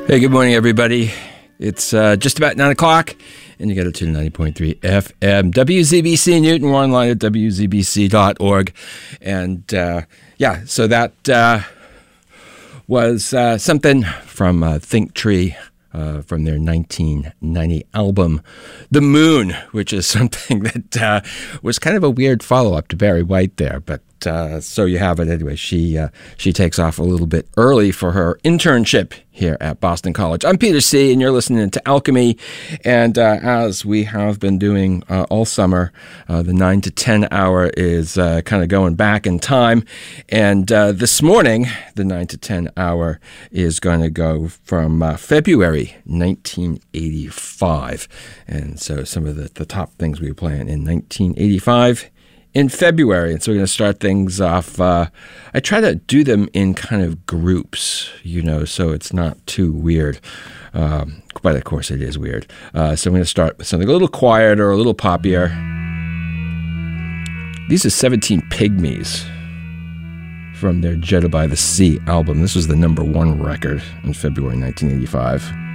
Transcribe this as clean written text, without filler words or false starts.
Hey, good morning, everybody. It's just about 9 o'clock, and you got to tune 90.3 FM, WZBC Newton. We're online at WZBC.org. And, so that was something from Think Tree, from their 1990 album, The Moon, which is something that was kind of a weird follow-up to Barry White there, but so you have it anyway. She takes off a little bit early for her internship here at Boston College. I'm Peter C., and you're listening to Alchemy. And as we have been doing all summer, the 9 to 10 hour is kind of going back in time. And this morning, the 9 to 10 hour is going to go from February 1985. And so some of the top things we were playing in 1985 in February. And so we're going to start things off. I try to do them in kind of groups, so it's not too weird. But of course it is weird. So I'm going to start with something a little quieter, a little poppier. These are 17 Pygmies from their Jetta by the Sea album. This was the #1 record in February 1985.